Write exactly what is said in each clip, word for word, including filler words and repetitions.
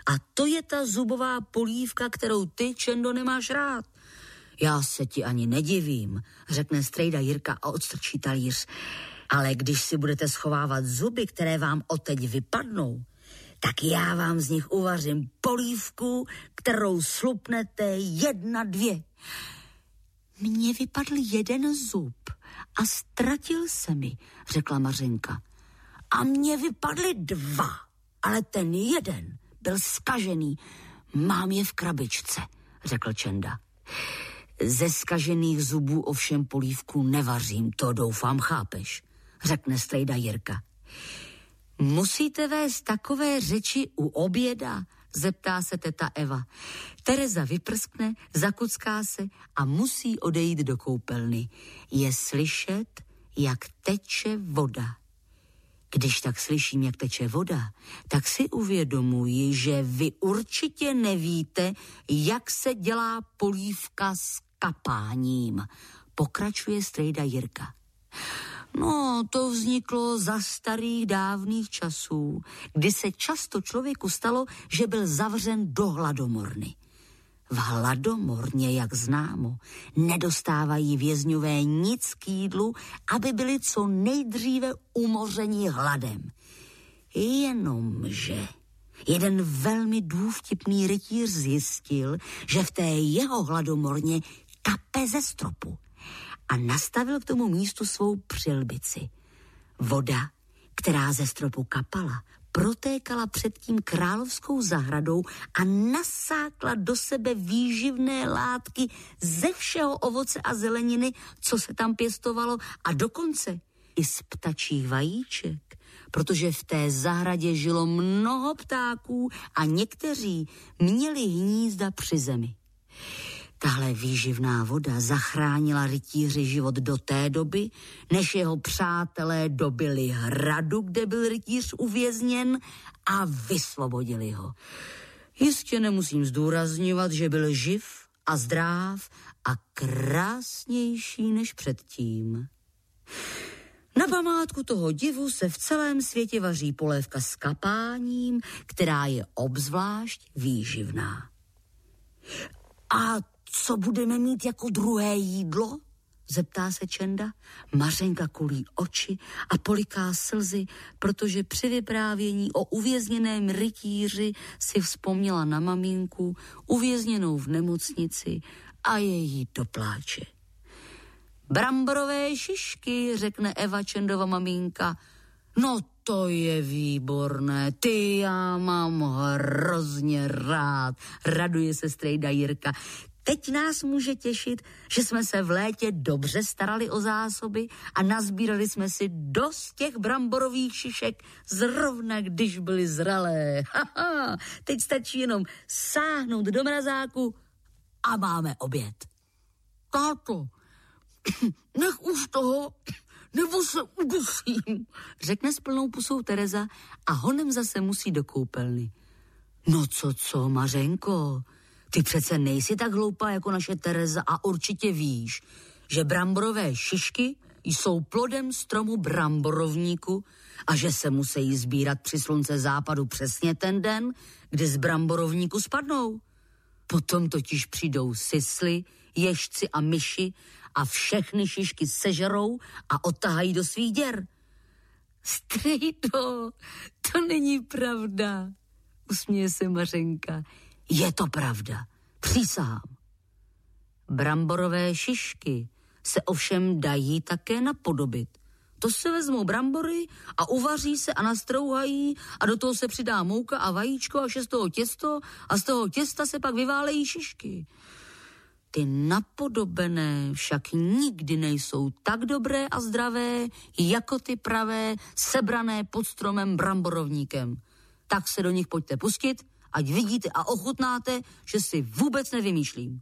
A to je ta zubová polívka, kterou ty, Čendo, nemáš rád. Já se ti ani nedivím, řekne strejda Jirka a odstrčí talíř. Ale když si budete schovávat zuby, které vám odteď vypadnou, tak já vám z nich uvařím polívku, kterou slupnete jedna, dvě. Mně vypadl jeden zub a ztratil se mi, řekla Mařenka. A mně vypadly dva, ale ten jeden byl zkažený. Mám je v krabičce, řekl Čenda. Ze zkažených zubů ovšem polívku nevařím, to doufám chápeš, řekne strejda Jirka. Musíte vést takové řeči u oběda, zeptá se teta Eva. Tereza vyprskne, zakucká se a musí odejít do koupelny. Je slyšet, jak teče voda. Když tak slyším, jak teče voda, tak si uvědomuji, že vy určitě nevíte, jak se dělá polívka s kapáním, pokračuje strejda Jirka. No, to vzniklo za starých dávných časů, kdy se často člověku stalo, že byl zavřen do hladomorny. V hladomorně, jak známo, nedostávají vězňové nic k jídlu, aby byli co nejdříve umořeni hladem. Jenomže jeden velmi důvtipný rytíř zjistil, že v té jeho hladomorně kape ze stropu a nastavil k tomu místu svou přilbici. Voda, která ze stropu kapala, protékala předtím královskou zahradou a nasákla do sebe výživné látky ze všeho ovoce a zeleniny, co se tam pěstovalo, a dokonce i z ptačích vajíček, protože v té zahradě žilo mnoho ptáků a někteří měli hnízda při zemi. Tahle výživná voda zachránila rytíři život do té doby, než jeho přátelé dobili hradu, kde byl rytíř uvězněn, a vysvobodili ho. Jistě nemusím zdůrazňovat, že byl živ a zdrav a krásnější než předtím. Na památku toho divu se v celém světě vaří polévka s kapáním, která je obzvlášť výživná. A co budeme mít jako druhé jídlo? Zeptá se Čenda. Mařenka kulí oči a poliká slzy, protože při vyprávění o uvězněném rytíři si vzpomněla na maminku, uvězněnou v nemocnici, a je jí do pláče. Bramborové šišky, řekne Eva, Čendova maminka. No to je výborné, ty já mám hrozně rád, raduje se strejda Jirka. Teď nás může těšit, že jsme se v létě dobře starali o zásoby a nazbírali jsme si dost těch bramborových šišek, zrovna když byly zralé. Haha, teď stačí jenom sáhnout do mrazáku a máme oběd. Táto, nech už toho, nebo se udusím, řekne s plnou pusou Tereza a honem zase musí do koupelny. No co, co, Mařenko, ty přece nejsi tak hloupá jako naše Tereza a určitě víš, že bramborové šišky jsou plodem stromu bramborovníku a že se musí sbírat při slunce západu přesně ten den, kdy z bramborovníku spadnou. Potom totiž přijdou sisly, ježci a myši a všechny šišky sežerou a odtahají do svých děr. Strejdo, to není pravda, usměje se Mařenka. Je to pravda, přísahám. Bramborové šišky se ovšem dají také napodobit. To se vezmou brambory a uvaří se a nastrouhají a do toho se přidá mouka a vajíčko, až je z toho těsto a z toho těsta se pak vyválejí šišky. Ty napodobené však nikdy nejsou tak dobré a zdravé, jako ty pravé, sebrané pod stromem bramborovníkem. Tak se do nich pojďte pustit, ať vidíte a ochutnáte, že si vůbec nevymýšlím.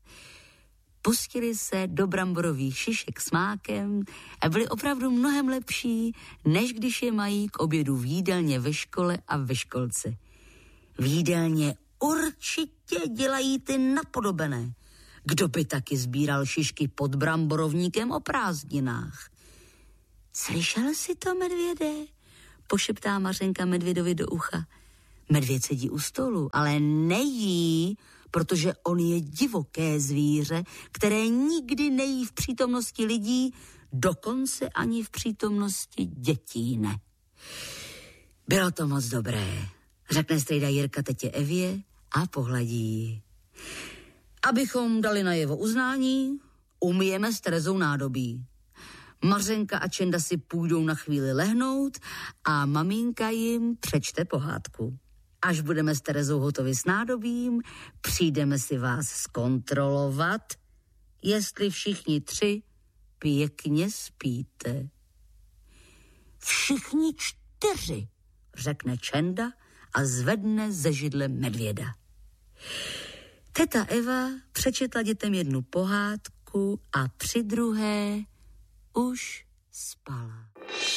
Pustili se do bramborových šišek s mákem a byli opravdu mnohem lepší, než když je mají k obědu v jídelně ve škole a ve školce. V jídelně určitě dělají ty napodobené. Kdo by taky sbíral šišky pod bramborovníkem o prázdninách? Slyšel jsi to, medvěde? Pošeptá Mařenka medvědovi do ucha. Medvěd sedí u stolu, ale nejí, protože on je divoké zvíře, které nikdy nejí v přítomnosti lidí, dokonce ani v přítomnosti dětí ne. Bylo to moc dobré, řekne strejda Jirka tetě Evě a pohladí ji. Abychom dali najevo uznání, umyjeme s Terezou nádobí. Mařenka a Čenda si půjdou na chvíli lehnout a maminka jim přečte pohádku. Až budeme s Terezou hotovi s nádobím, přijdeme si vás zkontrolovat, jestli všichni tři pěkně spíte. Všichni čtyři, řekne Čenda a zvedne ze židle medvěda. Teta Eva přečetla dětem jednu pohádku a při druhé už spala.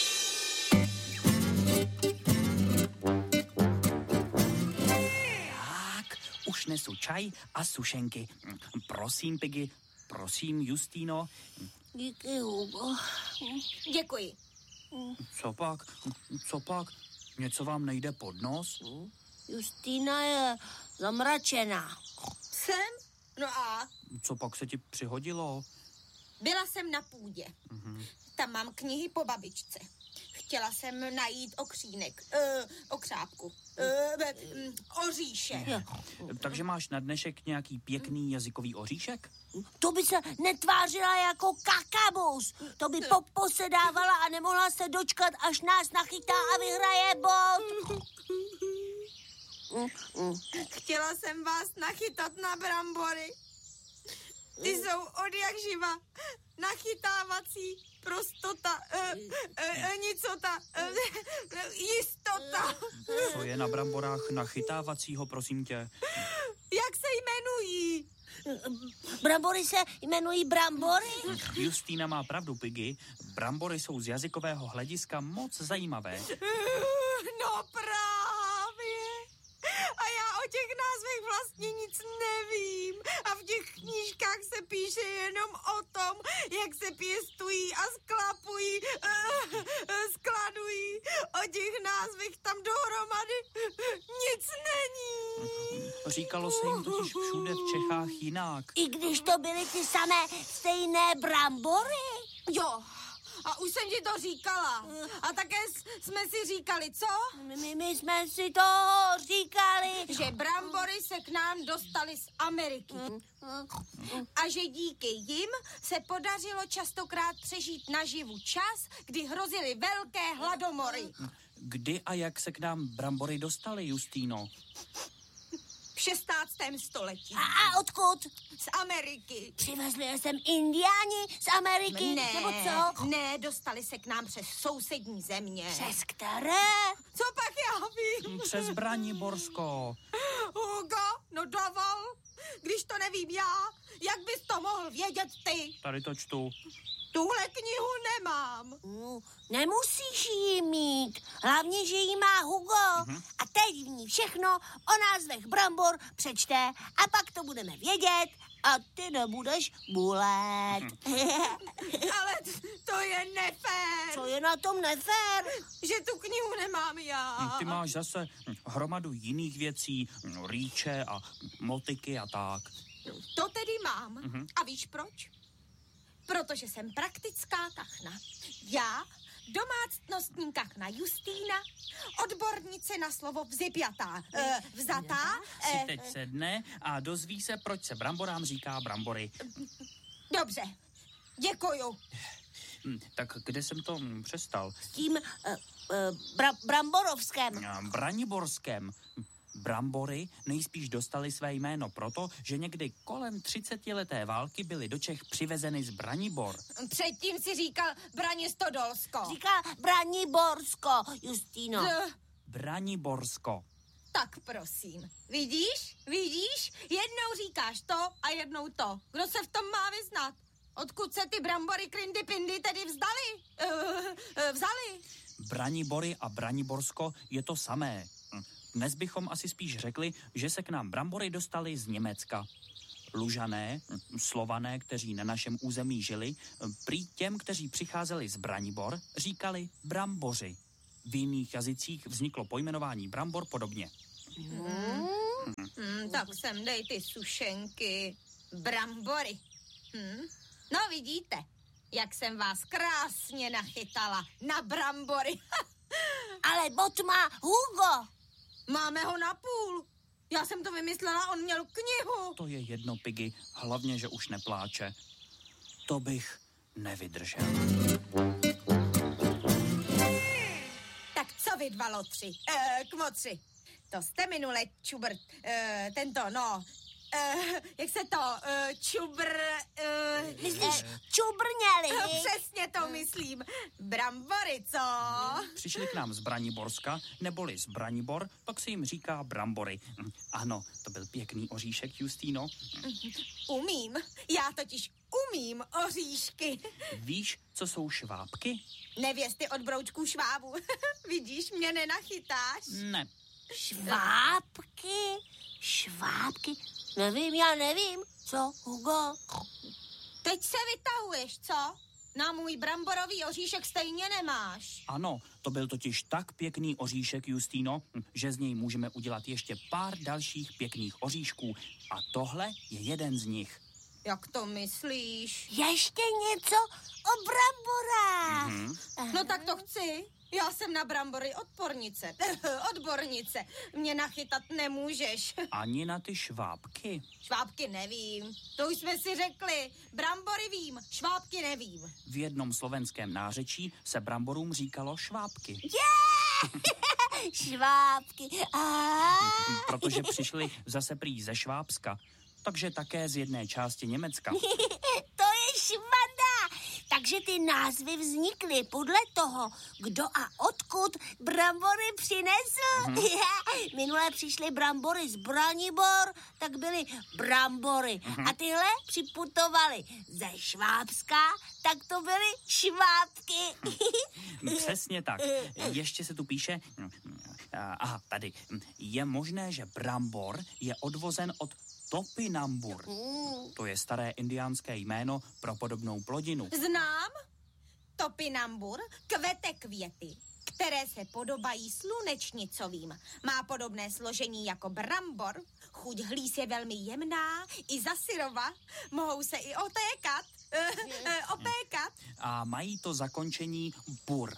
Tak, už nesu čaj a sušenky. Prosím, Piggy, prosím, Justino. Díky, Hugo. Děkuji. Co pak, co pak? Něco vám nejde pod nos? Justína je zamračená. Jsem? No a? Co pak se ti přihodilo? Byla jsem na půdě. Mm-hmm. Tam mám knihy po babičce. Chtěla jsem najít okřínek, uh, okřápku, uh, oříšek. Takže máš na dnešek nějaký pěkný jazykový oříšek? To by se netvářila jako kakabus. To by poposedávala a nemohla se dočkat, až nás nachytá a vyhraje bod. Chtěla jsem vás nachytat na brambory. Ty jsou od jak živa. Nachytávací prostota, uh, uh, nicota, uh, jistota. Co je na bramborách nachytávacího, prosím tě? Jak se jmenují? Brambory se jmenují brambory? Justína má pravdu, Piggy. Brambory jsou z jazykového hlediska moc zajímavé. No právě. A já o těch názvech vlastně nic nevím. A v těch knížkách se píše jenom o tom, jak se pěstují a sklapují, uh, uh, skladují. O těch názvech tam dohromady nic není. Říkalo se jim totiž všude v Čechách jinak. I když to byly ty samé stejné brambory? Jo. A už jsem ti to říkala. A také jsme si říkali, co? My, my jsme si to říkali. Že brambory se k nám dostaly z Ameriky. A že díky jim se podařilo častokrát přežít naživu čas, kdy hrozily velké hladomory. Kdy a jak se k nám brambory dostaly, Justíno? V šestnáctém století. A, a odkud? Z Ameriky. Přivezli je sem Indiáni z Ameriky? Ne, Nebo co? ne, dostali se k nám přes sousední země. Přes které? Co pak já vím? Přes Braniborsko. Hugo, no dovol, když to nevím já, jak bys to mohl vědět ty? Tady to čtu. Tuhle knihu nemám. No, nemusíš ji mít. Hlavně, že ji má Hugo. Uh-huh. A teď v ní všechno o názvech brambor přečte a pak to budeme vědět a ty nebudeš bulet. Uh-huh. Ale to je nefér. Co je na tom nefér? Že tu knihu nemám já. Ty máš zase hromadu jiných věcí, rýče a motiky a tak. To tedy mám. Uh-huh. A víš proč? Protože jsem praktická kachna. Já, domácnostní kachna Justína, odbornice na slovo vzipjatá, e, vzatá. Si teď sedne a dozví se, proč se bramborám říká brambory. Dobře, děkuju. Tak kde jsem to přestal? S tím uh, uh, bra, bramborovském. Braniborském. Brambory nejspíš dostali své jméno proto, že někdy kolem třicetileté války byly do Čech přivezeny z Branibor. Předtím si říkal Branistodolsko. Říká Braniborsko, Justino. Z... Braniborsko. Tak prosím. Vidíš? Vidíš? Jednou říkáš to a jednou to. Kdo se v tom má vyznat? Odkud se ty brambory krindy pindy tedy vzdali? Uh, uh, vzali? Branibory a Braniborsko je to samé. Dnes bychom asi spíš řekli, že se k nám brambory dostaly z Německa. Lužané, Slované, kteří na našem území žili, prý těm, kteří přicházeli z Branibor, říkali bramboři. V jiných jazycích vzniklo pojmenování brambor podobně. Hmm. Hmm, tak sem dej ty sušenky. Brambory. Hmm. No vidíte, jak jsem vás krásně nachytala na brambory. Ale Bot má Hugo. Máme ho na půl. Já jsem to vymyslela, on měl knihu. To je jedno, Piggy, hlavně, že už nepláče. To bych nevydržel. Tak co vy dva lotři, e, kmotři? To jste minule čubr, e, tento, no, e, jak se to, e, čubr... E, Myslíš čubrněli? e, přesně to myslím. Brambory, co? Přišli k nám z Braniborska, neboli z Branibor, pak se jim říká brambory. Ano, to byl pěkný oříšek, Justýno. Umím, já totiž umím oříšky. Víš, co jsou švábky? Nevěsty od broučků švábů. Vidíš, mě nenachytáš. Ne. Švábky? Švábky? Nevím, já nevím. Co, Hugo? Teď se vytahuješ, co? Na můj bramborový oříšek stejně nemáš. Ano, to byl totiž tak pěkný oříšek, Justýno, že z něj můžeme udělat ještě pár dalších pěkných oříšků. A tohle je jeden z nich. Jak to myslíš? Ještě něco o bramborách. Mhm. No tak to chci. Já jsem na brambory odpornice. Odbornice. Mě nachytat nemůžeš. Ani na ty švábky. Švábky nevím. To už jsme si řekli. Brambory vím, švábky nevím. V jednom slovenském nářečí se bramborům říkalo švábky. Švábky. Ah. Protože přišli zase prý ze Švábska. Takže také z jedné části Německa. To je švanda. Takže ty názvy vznikly podle toho, kdo a odkud brambory přinesl. Mm-hmm. Minule přišly brambory z Branibor, tak byly brambory. Mm-hmm. A tyhle připutovaly ze Švábska, tak to byly švábky. Přesně tak. Ještě se tu píše... Aha, tady. Je možné, že brambor je odvozen od topinambur. To je staré indiánské jméno pro podobnou plodinu. Znám. Topinambur kvete květy, které se podobají slunečnicovým. Má podobné složení jako brambor. Chuť hlíz je velmi jemná, i za syrova. Mohou se i otékat. Opékat. A mají to zakončení bur.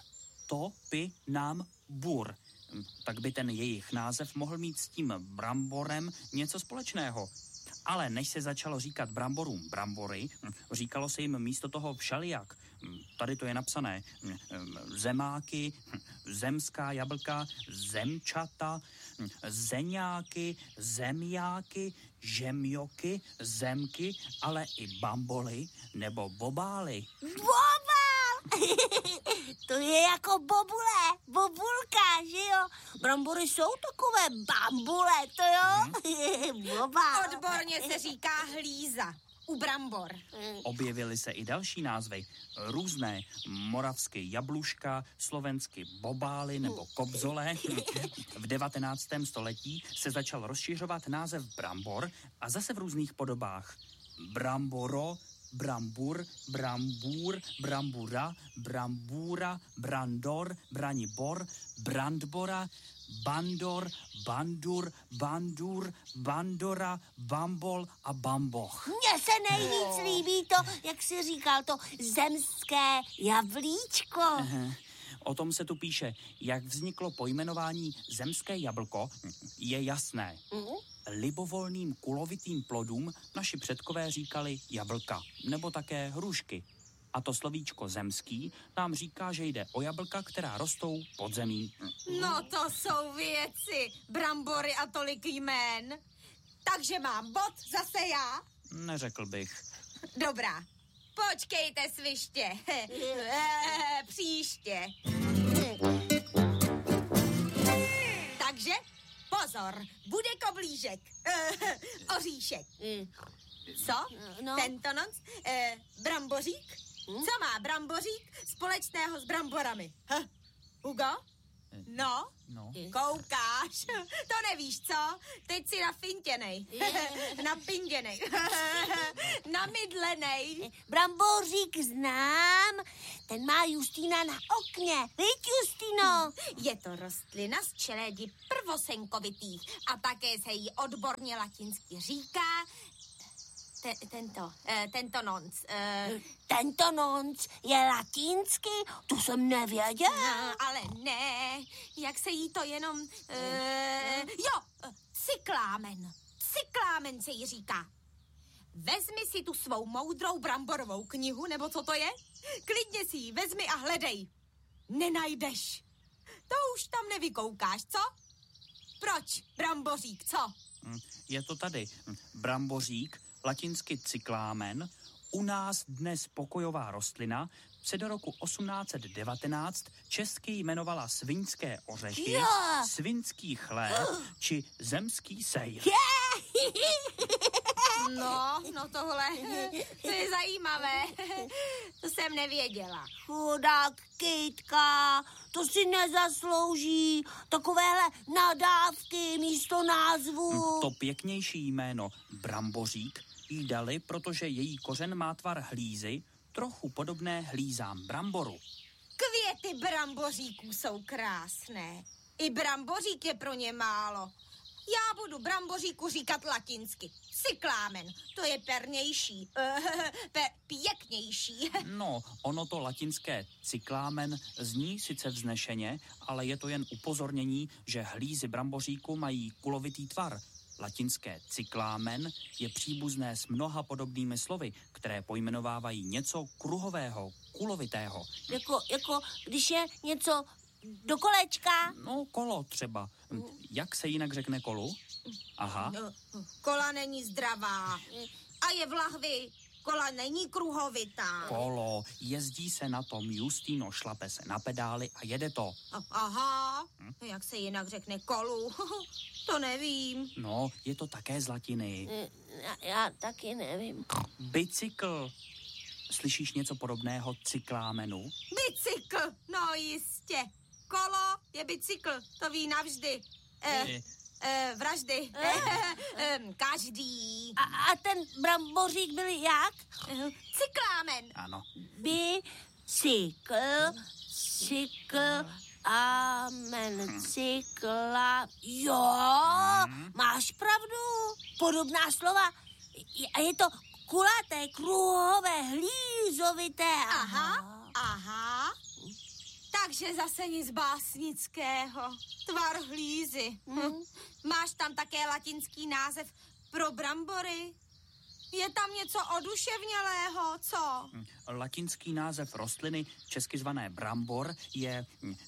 Topinambur. Tak by ten jejich název mohl mít s tím bramborem něco společného. Ale než se začalo říkat bramborům brambory, říkalo se jim místo toho všelijak. Tady to je napsané. Zemáky, zemská jablka, zemčata, zeňáky, zemjáky, žemjoky, zemky, ale i bamboly nebo bobály. Bobál! To je jako bobule, bobulka, že jo? Brambory jsou takové bambule, to jo? Bobál. Odborně se říká hlíza u brambor. Objevily se i další názvy. Různé. Moravsky jabluška, slovensky bobály nebo kobzole. V devatenáctém století se začal rozšiřovat název brambor a zase v různých podobách. Bramboro, brambur, brambůr, brambura, brambůra, brandor, branibor, brandbora, bandor, bandur, bandur, bandora, bambol a bamboch. Mně se nejvíc líbí to, jak jsi říkal, to zemské jablíčko. Aha. O tom se tu píše, jak vzniklo pojmenování zemské jablko, je jasné. Libovolným kulovitým plodům naši předkové říkali jablka, nebo také hrušky. A to slovíčko zemský nám říká, že jde o jablka, která rostou pod zemí. No to jsou věci, brambory a tolik jmén. Takže mám bod zase já? Neřekl bych. Dobrá, počkejte sviště. Příště. Takže pozor, bude koblížek, oříšek. Co? No. Tento noc? Eh, brambořík? Co má brambořík společného s bramborami? Huh? Hugo? No? No. Koukáš, to nevíš, co? Teď si nafintěnej, napinděnej, namydlenej. Brambořík znám, ten má Justína na okně. Víš, Justino? Je to rostlina z čeledi prvosenkovitých a také se jí odborně latinsky říká te, tento, eh, tento nonc. Eh, Tento nonc je latinsky? To jsem nevěděl. no, ale ne, jak se jí to jenom... Eh, jo, cyklámen. Cyklámen se jí říká. Vezmi si tu svou moudrou bramborovou knihu, nebo co to je? Klidně si ji vezmi a hledej. Nenajdeš. To už tam nevykoukáš, co? Proč, brambořík, co? Je to tady. Brambořík, latinsky cyklámen, u nás dnes pokojová rostlina, se do roku osmnáct set devatenáct česky jmenovala sviňské ořechy, Jo. svinský chléb či zemský sejr. No, no tohle, to je zajímavé. To jsem nevěděla. Chudák Kytka, to si nezaslouží. Takovéhle nadávky místo názvu. To pěknější jméno brambořík jí dali, protože její kořen má tvar hlízy, trochu podobné hlízám bramboru. Květy bramboříků jsou krásné. I brambořík je pro ně málo. Já budu bramboříku říkat latinsky. Cyklámen, to je pernější, pe, pěknější. No, ono to latinské cyklámen zní sice vznešeně, ale je to jen upozornění, že hlízy bramboříku mají kulovitý tvar. Latinské cyklámen je příbuzné s mnoha podobnými slovy, které pojmenovávají něco kruhového, kulovitého. Jako, jako když je něco do kolečka. No, kolo třeba. Jak se jinak řekne kolu? Aha. Kola není zdravá. A je v lahvi. Kola není kruhovitá. Kolo. Jezdí se na tom, Justino, šlape se na pedály a jede to. Aha. Jak se jinak řekne kolu? To nevím. No, je to také z latiny. Já, já taky nevím. Bicykl. Slyšíš něco podobného cyklámenu? Bicykl, no jistě. Kolo je bicykl, to ví navždy. Eh, eh, vraždy. Eh, každý. A, a ten brambořík byl jak? Cyklámen. Ano. Bicykl, cykl, amen, cykla. Jo, máš pravdu. Podobná slova. A je to kulaté, kruhové, hlízovité. Aha, aha. Takže zase nic básnického. Tvar hlízy. Hm. Máš tam také latinský název pro brambory? Je tam něco oduševnělého, co? Latinský název rostliny, česky zvané brambor, je...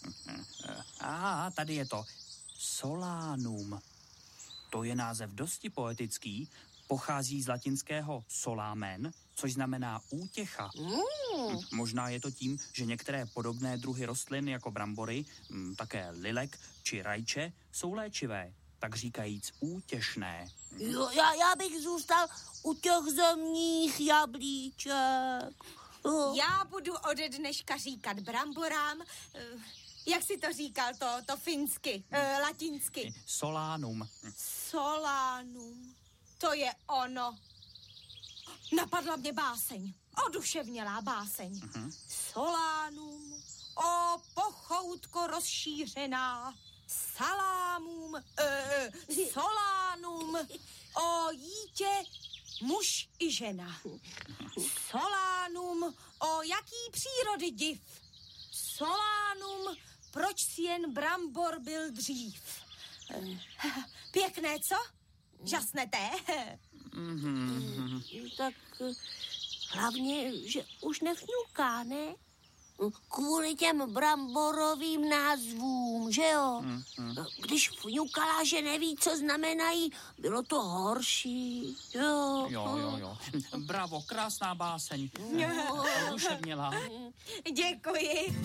A tady je to. Solanum. To je název dosti poetický, pochází z latinského solamen, což znamená útěcha. Mm. Možná je to tím, že některé podobné druhy rostlin jako brambory, také lilek či rajče, jsou léčivé, tak říkajíc útěšné. Jo, já, já bych zůstal u těch zemních jablíček. Oh. Já budu ode dneška říkat bramborám, eh, jak jsi to říkal, to, to finsky, eh, latinsky. Solanum. Solanum. To je ono. Napadla mě báseň. Oduševnělá báseň. Uh-huh. Solanum. O pochoutko rozšířená. Salámum. E, solánum. O jítě muž i žena. Solánum. O jaký přírody div. Solánum. Proč si jen brambor byl dřív. Pěkné, co? Žasneté? Mm, tak hlavně, že už nefňuká, ne? Kvůli těm bramborovým názvům, že jo? Když fňukala, že neví, co znamenají, bylo to horší, jo? Jo, jo, jo. Bravo, krásná báseň. Oduševnělá. Děkuji.